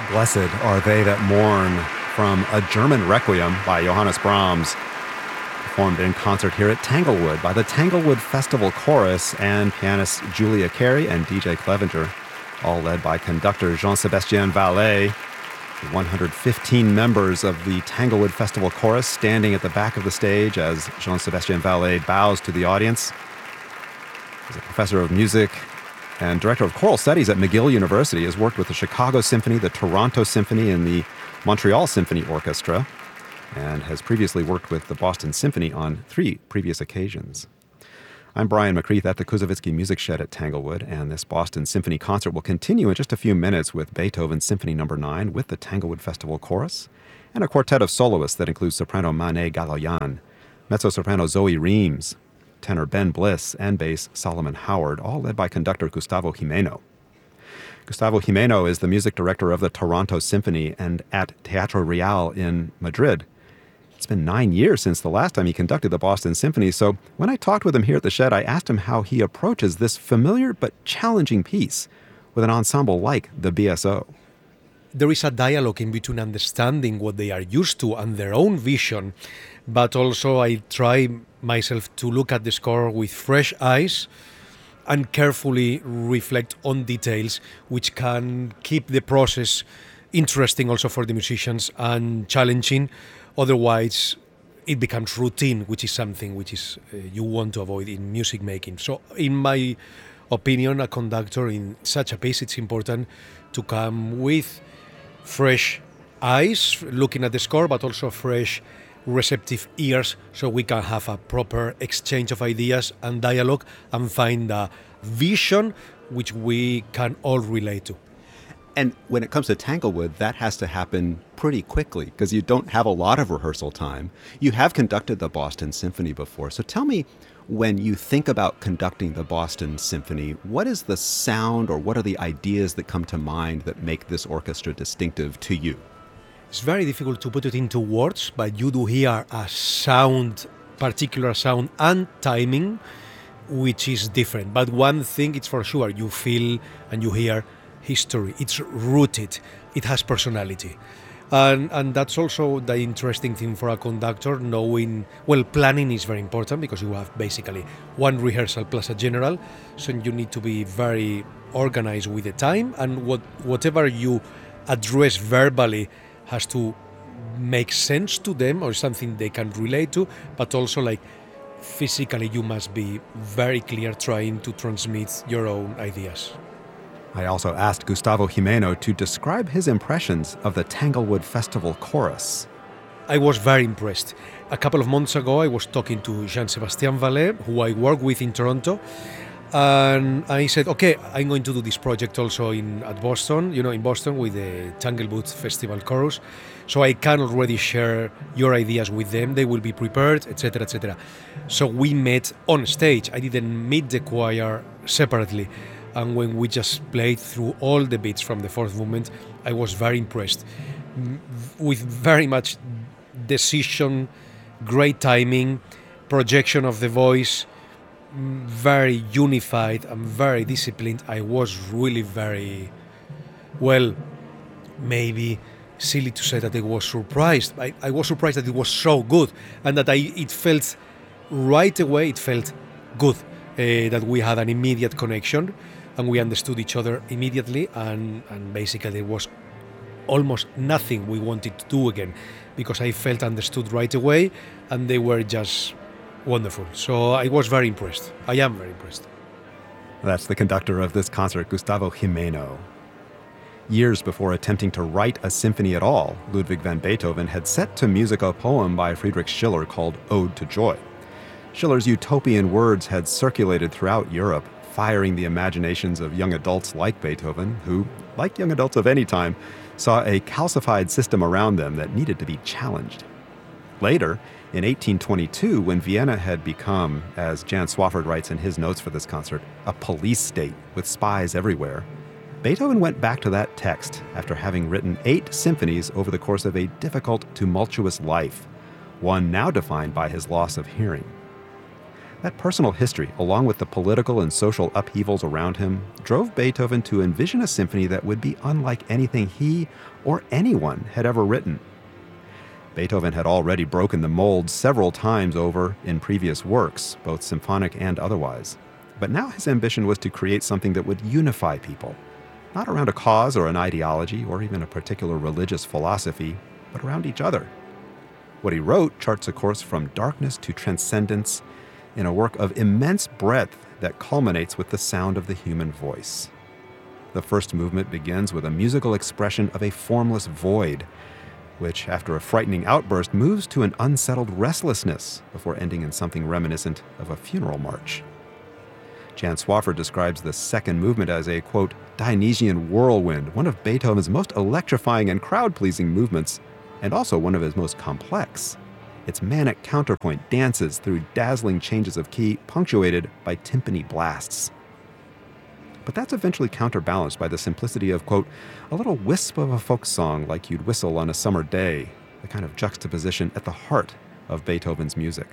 Blessed are they that mourn, from a German Requiem by Johannes Brahms, performed in concert here at Tanglewood by the Tanglewood Festival Chorus and pianists Julia Carey and DJ Clevenger, all led by conductor Jean-Sébastien Vallet. The 115 members of the Tanglewood Festival Chorus standing at the back of the stage as Jean-Sébastien Vallet bows to the audience. He's a professor of music and director of choral studies at McGill University, has worked with the Chicago Symphony, the Toronto Symphony, and the Montreal Symphony Orchestra, and has previously worked with the Boston Symphony on 3 previous occasions. I'm Brian McCreath at the Koussevitzky Music Shed at Tanglewood, and this Boston Symphony concert will continue in just a few minutes with Beethoven's Symphony No. 9 with the Tanglewood Festival Chorus, and a quartet of soloists that includes soprano Manet Galoyan, mezzo-soprano Zoe Reams, tenor Ben Bliss, and bass Solomon Howard, all led by conductor Gustavo Gimeno. Gustavo Gimeno is the music director of the Toronto Symphony and at Teatro Real in Madrid. It's been 9 years since the last time he conducted the Boston Symphony, so when I talked with him here at the Shed, I asked him how he approaches this familiar but challenging piece with an ensemble like the BSO. There is a dialogue in between understanding what they are used to and their own vision, but also I try myself to look at the score with fresh eyes and carefully reflect on details which can keep the process interesting also for the musicians and challenging. Otherwise, it becomes routine, which is something which is you want to avoid in music making. So in my opinion, a conductor in such a piece, it's important to come with fresh eyes looking at the score, but also fresh receptive ears, so we can have a proper exchange of ideas and dialogue and find a vision which we can all relate to. And when it comes to Tanglewood, that has to happen pretty quickly because you don't have a lot of rehearsal time. You have conducted the Boston Symphony before. So tell me, when you think about conducting the Boston Symphony, what is the sound or what are the ideas that come to mind that make this orchestra distinctive to you? It's very difficult to put it into words, but you do hear a sound, particular sound and timing, which is different. But one thing, it's for sure, you feel and you hear history. It's rooted. It has personality. And that's also the interesting thing for a conductor, knowing, well, planning is very important because you have basically one rehearsal plus a general. So you need to be very organized with the time, and whatever you address verbally has to make sense to them or something they can relate to, but also like physically you must be very clear trying to transmit your own ideas. I also asked Gustavo Gimeno to describe his impressions of the Tanglewood Festival Chorus. I was very impressed. A couple of months ago I was talking to Jean-Sébastien Vallet, who I work with in Toronto, and I said, okay, I'm going to do this project also in Boston with the Tanglewood Festival Chorus. So I can already share your ideas with them. They will be prepared, etc., etc. So we met on stage. I didn't meet the choir separately. And when we just played through all the bits from the fourth movement, I was very impressed with very much decision, great timing, projection of the voice, very unified and very disciplined. I was really very, well, maybe silly to say that I was surprised. I was surprised that it was so good and that it felt right away, it felt good, that we had an immediate connection and we understood each other immediately, and basically there was almost nothing we wanted to do again because I felt understood right away and they were just wonderful. So I was very impressed. I am very impressed. That's the conductor of this concert, Gustavo Gimeno. Years before attempting to write a symphony at all, Ludwig van Beethoven had set to music a poem by Friedrich Schiller called Ode to Joy. Schiller's utopian words had circulated throughout Europe, firing the imaginations of young adults like Beethoven, who, like young adults of any time, saw a calcified system around them that needed to be challenged. Later, in 1822, when Vienna had become, as Jan Swafford writes in his notes for this concert, a police state with spies everywhere, Beethoven went back to that text after having written 8 symphonies over the course of a difficult, tumultuous life, one now defined by his loss of hearing. That personal history, along with the political and social upheavals around him, drove Beethoven to envision a symphony that would be unlike anything he or anyone had ever written. Beethoven had already broken the mold several times over in previous works, both symphonic and otherwise. But now his ambition was to create something that would unify people, not around a cause or an ideology or even a particular religious philosophy, but around each other. What he wrote charts a course from darkness to transcendence in a work of immense breadth that culminates with the sound of the human voice. The first movement begins with a musical expression of a formless void, which, after a frightening outburst, moves to an unsettled restlessness before ending in something reminiscent of a funeral march. Jan Swafford describes the second movement as a, quote, Dionysian whirlwind, one of Beethoven's most electrifying and crowd-pleasing movements, and also one of his most complex. Its manic counterpoint dances through dazzling changes of key, punctuated by timpani blasts. But that's eventually counterbalanced by the simplicity of, quote, a little wisp of a folk song like you'd whistle on a summer day, the kind of juxtaposition at the heart of Beethoven's music.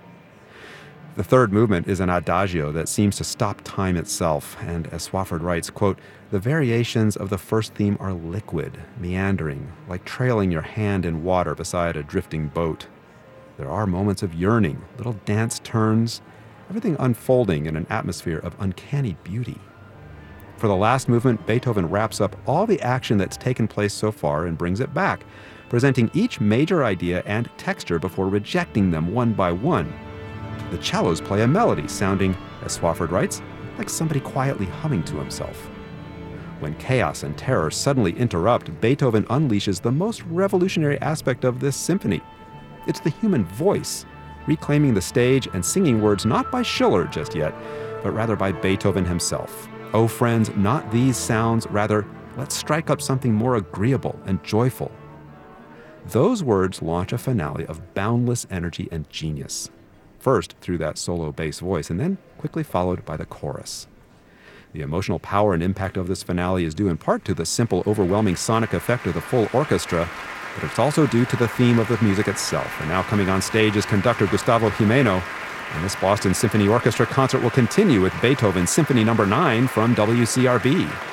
The third movement is an adagio that seems to stop time itself, and as Swafford writes, quote, the variations of the first theme are liquid, meandering, like trailing your hand in water beside a drifting boat. There are moments of yearning, little dance turns, everything unfolding in an atmosphere of uncanny beauty. For the last movement, Beethoven wraps up all the action that's taken place so far and brings it back, presenting each major idea and texture before rejecting them one by one. The cellos play a melody sounding, as Swafford writes, like somebody quietly humming to himself. When chaos and terror suddenly interrupt, Beethoven unleashes the most revolutionary aspect of this symphony. It's the human voice, reclaiming the stage and singing words not by Schiller just yet, but rather by Beethoven himself. Oh, friends, not these sounds, rather, let's strike up something more agreeable and joyful. Those words launch a finale of boundless energy and genius. First through that solo bass voice, and then quickly followed by the chorus. The emotional power and impact of this finale is due in part to the simple, overwhelming sonic effect of the full orchestra, but it's also due to the theme of the music itself. And now coming on stage is conductor Gustavo Gimeno, and this Boston Symphony Orchestra concert will continue with Beethoven's Symphony No. 9 from WCRB.